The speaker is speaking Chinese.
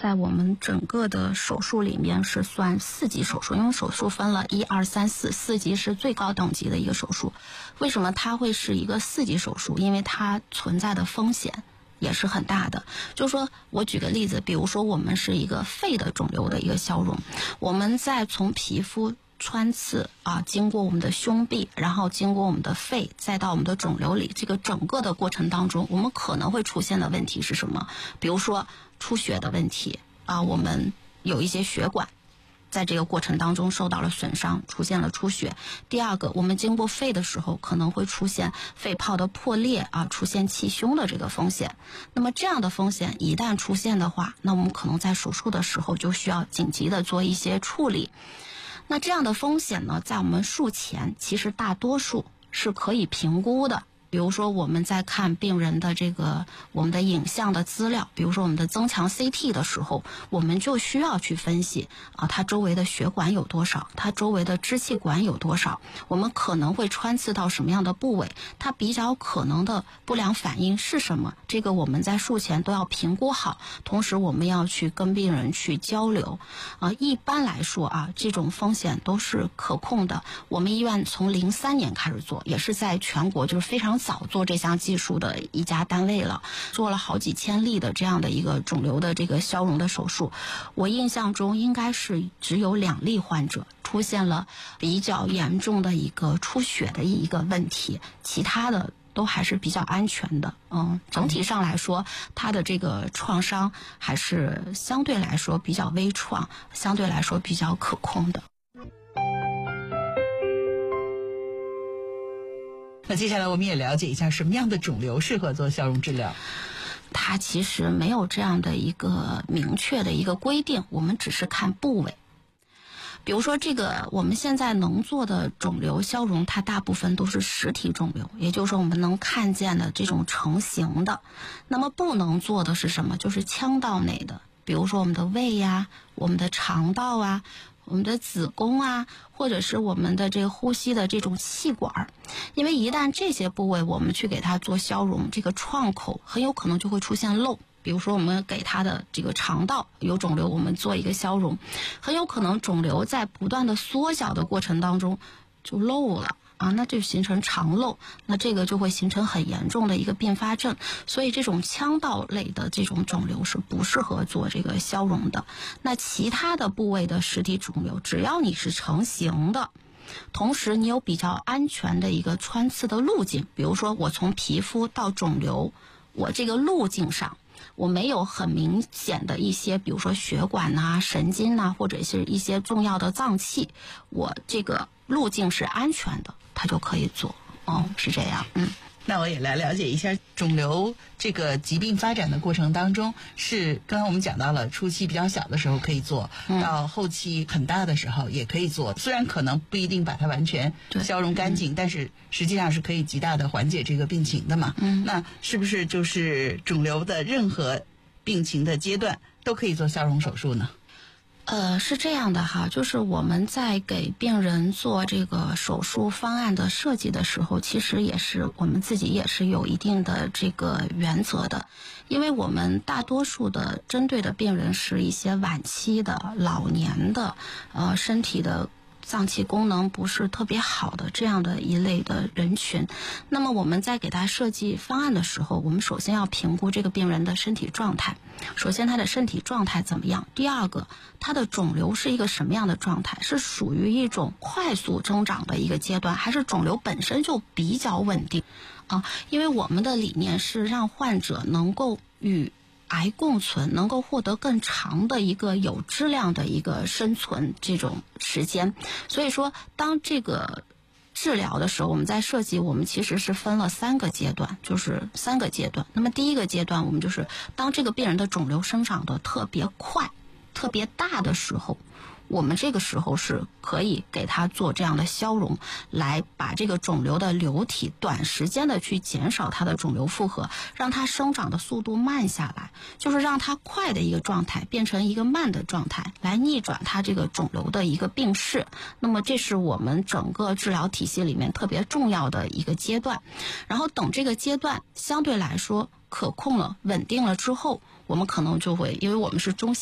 在我们整个的手术里面是算4级手术，因为手术分了1、2、3、4，4级是最高等级的一个手术。为什么它会是一个4级手术？因为它存在的风险也是很大的。就是说我举个例子，比如说我们是一个肺的肿瘤的一个消融，我们在从皮肤穿刺经过我们的胸壁，然后经过我们的肺，再到我们的肿瘤里，这个整个的过程当中，我们可能会出现的问题是什么？比如说出血的问题我们有一些血管在这个过程当中受到了损伤，出现了出血。第二个，我们经过肺的时候可能会出现肺泡的破裂出现气胸的这个风险。那么这样的风险一旦出现的话，那我们可能在手术的时候就需要紧急的做一些处理。那这样的风险呢，在我们术前其实大多数是可以评估的。比如说我们在看病人的我们的影像的资料，比如说我们的增强 CT 的时候，我们就需要去分析它周围的血管有多少，它周围的支气管有多少，我们可能会穿刺到什么样的部位，它比较可能的不良反应是什么，这个我们在术前都要评估好，同时我们要去跟病人去交流一般来说这种风险都是可控的。我们医院从03年开始做，也是在全国就是非常早做这项技术的一家单位了，做了好几千例的这样的一个肿瘤的这个消融的手术。我印象中应该是只有2例患者出现了比较严重的一个出血的一个问题，其他的都还是比较安全的。整体上来说，它的这个创伤还是相对来说比较微创，相对来说比较可控的。 那接下来我们也了解一下什么样的肿瘤适合做消融治疗。 它其实没有这样的一个明确的一个规定，我们只是看部位。比如说我们现在能做的肿瘤消融，它大部分都是实体肿瘤，也就是说我们能看见的这种成型的。那么不能做的是什么？就是腔道内的，比如说我们的胃我们的肠道我们的子宫或者是我们的这个呼吸的这种气管。因为一旦这些部位我们去给它做消融，这个创口很有可能就会出现漏。比如说我们给它的这个肠道有肿瘤，我们做一个消融，很有可能肿瘤在不断的缩小的过程当中就漏了那就形成肠漏，那这个就会形成很严重的一个并发症。所以这种腔道类的这种肿瘤是不适合做这个消融的。那其他的部位的实体肿瘤，只要你是成型的，同时你有比较安全的一个穿刺的路径，比如说我从皮肤到肿瘤，我这个路径上我没有很明显的一些比如说血管神经或者是一些重要的脏器，我这个路径是安全的，它就可以做是这样。 那我也来了解一下肿瘤这个疾病发展的过程当中，是刚刚我们讲到了初期比较小的时候可以做，到后期很大的时候也可以做，虽然可能不一定把它完全消融干净，但是实际上是可以极大的缓解这个病情的嘛。那是不是就是肿瘤的任何病情的阶段都可以做消融手术呢？ 是这样的就是我们在给病人做这个手术方案的设计的时候，其实也是我们自己也是有一定的这个原则的。因为我们大多数的针对的病人是一些晚期的老年的身体的脏器功能不是特别好的这样的一类的人群。那么我们在给他设计方案的时候，我们首先要评估这个病人的身体状态。首先他的身体状态怎么样，第二个他的肿瘤是一个什么样的状态，是属于一种快速增长的一个阶段，还是肿瘤本身就比较稳定因为我们的理念是让患者能够与癌共存，能够获得更长的一个有质量的一个生存这种时间。所以说当这个治疗的时候，我们在设计我们其实是分了3个阶段，就是3个阶段。那么第一个阶段，我们就是当这个病人的肿瘤生长的特别快特别大的时候，我们这个时候是可以给他做这样的消融，来把这个肿瘤的瘤体短时间的去减少它的肿瘤负荷，让它生长的速度慢下来，就是让它快的一个状态变成一个慢的状态，来逆转它这个肿瘤的一个病势。那么这是我们整个治疗体系里面特别重要的一个阶段。然后等这个阶段相对来说可控了稳定了之后，我们可能就会，因为我们是中